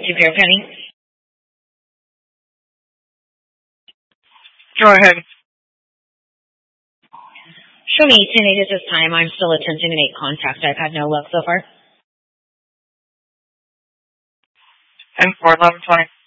Superior County. Go ahead. Show me 10-8 at this time. I'm still attempting to make contact. I've had no luck so far. 10-4, 11-20.